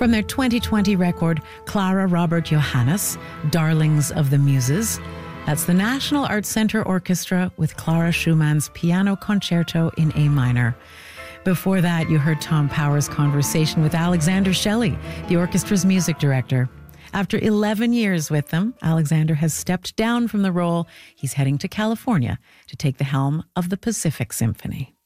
From their 2020 record, Clara Robert Johannes, Darlings of the Muses. That's the National Arts Centre Orchestra with Clara Schumann's Piano Concerto in A minor. Before that, you heard Tom Power's conversation with Alexander Shelley, the orchestra's music director. After 11 years with them, Alexander has stepped down from the role. He's heading to California to take the helm of the Pacific Symphony.